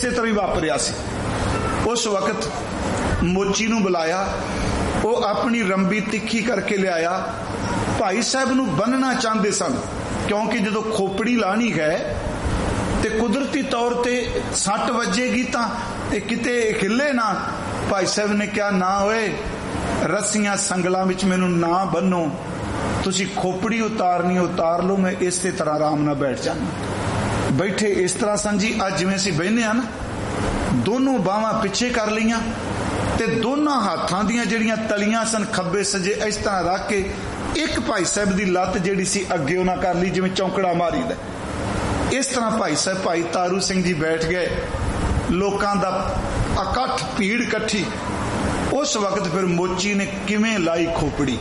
इसे तरह ही वापरिया सी। उस वक्त मोची नूं बुलाया, वो अपनी रंबी तिखी करके लियाया। भाई साहब नूं बन्नना चाहते सन, क्योंकि जो खोपड़ी लानी है तो कुदरती तौर पर सट वजेगी तो किते हिले ना। भाई साहब ने कहा ना होए, रस्सियां संगलों में मैनू ना बनो, तुसी खोपड़ी उतारनी उतार लो, मैं इस तरह आराम ना बैठ जाना। बैठे इस तरह सन जी, अज जिवें असीं बहने आ ना, दोनों बाहां पिछे कर लियां ते दोनों हाथां दियां जिहड़ियां तलियां सन खब्बे सजे इस तरह रख के एक भाई साहब की लत्त जिहड़ी सी अगे उन्हां कर ली जिवें चौंकड़ा मारीदा। इस तरह भाई साहब भाई तारू सिंह जी बैठ गए, लोकां दा इकट्ठ भीड़ इकट्ठी। उस वक्त फिर मोची ने किवें लाई खोपड़ी,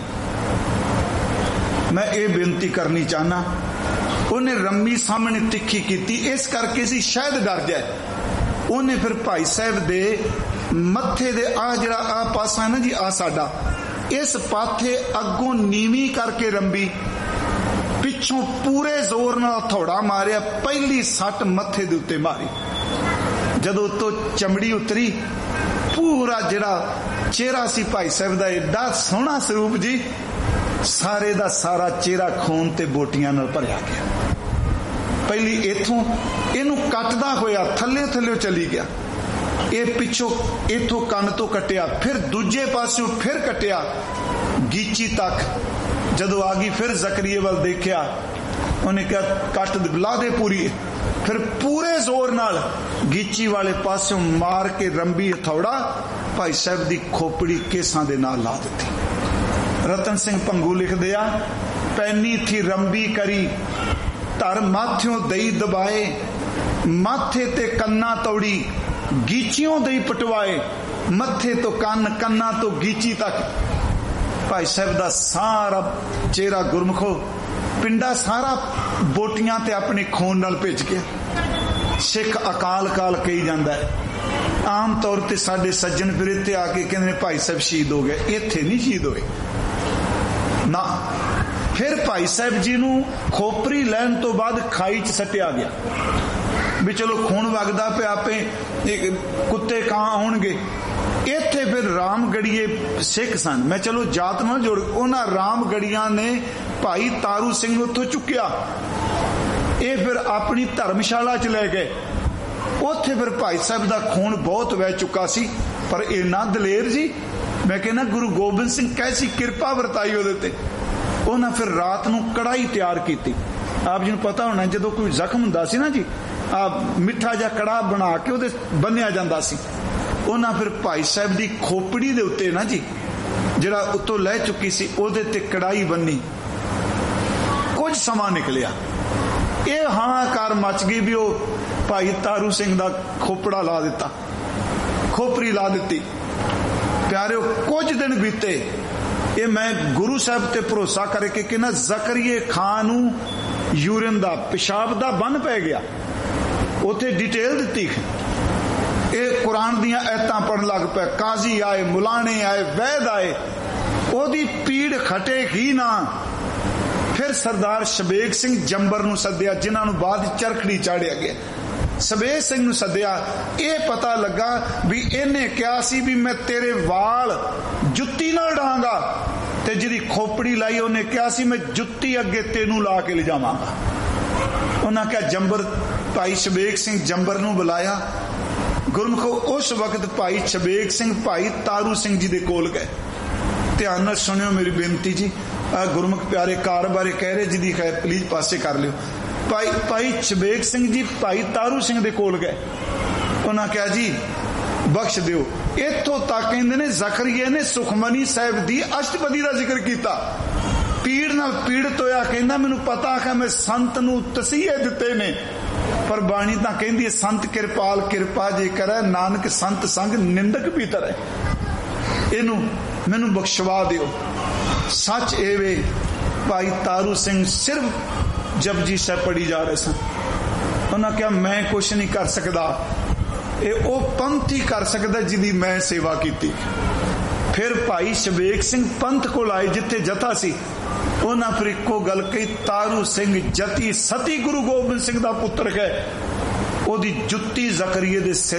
मैं ये बेनती करनी चाहना, उन्हें रम्मी सामने तिखी की, इस करके सी शायद डर जाए। उन्हें फिर भाई साहब दे मत्थे दे आ जिहड़ा आ पासा है ना जी, आ साडा इस पाथे अगों नीवी करके रंबी, पिछों पूरे जोर नाल हथौड़ा मारिया, पहली सट मत्थे दे उत्ते मारी। जदों तो चमड़ी उतरी, पूरा जिहड़ा चेहरा सी भाई साहब दा एडा सोहना स्वरूप जी, सारे दा सारा चेहरा खून ते बोटियां नाल भरिया गया। पहली इथों इनू कटदा होया थल्ले थल्ले चली गया, ये पिछों इथों कन तो कटिया, फिर दूजे पासों फिर कटिया गीची तक। जदों आ गई फिर जकरिए वाल देखिया, उन्हें कहा कट ला दे पूरी, फिर पूरे जोर नाल गीची वाले पासों मार के रंबी हथौड़ा भाई साहब दी खोपड़ी केसां दे नाल ला दिती। रतन सिंह भंगू लिख दिया, पैनी थी रंबी करी धर माथ्यों दई दबाए, माथे ते कन्ना तोड़ी गीचियों दई पटवाए, मथे तो कन्न कन्ना तो गीची तक। भाई साहब दा सारा चेहरा गुरमुखो पिंडा सारा बोटियां ते अपने खून नाल भेज के। सिख अकाल काल कही जाता है। आम तौर पर साडे सज्जन फिर इत्थे आके कहंदे भाई साहब शहीद हो गए, इत्थे नहीं शहीद होए ना। फिर भाई साहब जी नू खोपरी लैन तो बाद खाई च सटिया गया भी चलो खून वगदा पे आपे कुत्ते कां आउणगे। इत्थे फिर रामगढ़िए सिख सन, मैं चलो जात ना जोड़, उन्हां रामगढ़िया ने भाई तारू सिंह उत्थों चुक्या, ये फिर अपनी धर्मशाला च ले गए। उत्थे फिर भाई साहब दा खून बहुत वह चुका सी, पर इन्ना दलेर जी, मैं कहना गुरु गोबिंद सिंह कैसी कृपा वरताई उहदे ते। उन्हें फिर रात नूं कड़ाही तैयार की। आप जी पता होना जो कोई जख्म हुंदा सी ना जी, मिठा जा कड़ा बना के उहदे बन्निया जांदा सी। उन्हें फिर भाई साहब दी खोपड़ी दे उत्ते ना जी जिहड़ा उत्तों लह चुकी सी, उहदे ते कड़ाही बन्नी। कुछ समा निकलिया, ये हाहाकार मच गई भी वह भाई तारू सिंह दा खोपड़ा ला दिता, खोपरी ला दी। प्यारे कुछ दिन बीते, ये मैं गुरु साहब ते भरोसा करके कि ना जकरिए खान नूं यूरिन दा पेशाब दा बन पै गया, उथे डिटेल दी। ये कुरान दियां आयतां पढ़न लग पे, काजी आए, मुलाने आए, वैद आए, ओदी पीड़ खटे ही ना। फिर सरदार शबेग सिंह जंबर नूं सद्दिया, जिन्हां नूं बाद चरखड़ी चाढ़िया गया। शबेग सिंह नूं सद्दिया, ये पता लगा भी इन्हें क्या सी भी मैं तेरे वाल जुत्ती नाल डांगा, ते जिहदी खोपड़ी लाई उन्हें क्या सी मैं जुत्ती अगे तेनू ला के ले जावांगा। उन्हें क्या जंबर भाई शबेग सिंह जंबर नूं बुलाया। गुरमुखो उस वक्त भाई शबेग सिंह भाई तारू सिंह जी दे कोल गए। ध्यान नाल सुनियो मेरी बेनती जी, गुरमुख प्यारे कार बारे कह रहे जिहदी खैर प्लीज पासे कर लियो। भाई शबेग सिंह जी भाई तारू सिंह दे कोल गए। उन्हें कहा जी बख्श दिओ। इत्थों तक कहंदे ने जकरिया ने सुखमनी साहिब दी अष्टपदी दा जिक्र कीता। पीड़ नाल पीड़ित होया कहंदा मैनू पता है मैं संत नूं तसीहे दिते ने, पर बाणी तां कहंदी है संत किरपाल किरपा जे करे, नानक संत संग निंदक भी तरे। इनू मैनू बख्शवा दिओ। सच एवे भाई तारू सिंह सिर्फ जपजी साहब पढ़ी जा रहे सन। उन्हें क्या मैं कुछ नहीं कर सकता, ये ओ पंथ ही कर सकता जिहदी मैं सेवा की। फिर भाई शबेग सिंह पंथ को आए जिथे जथा सी। उन्हें फिर एको गल कही, तारू सिंह जती सती गुरु गोबिंद सिंह दा पुत्र है, ਉਹਦੀ ਜੁੱਤੀ ਜ਼ਕਰੀਏ ਦੇ ਸਿਰ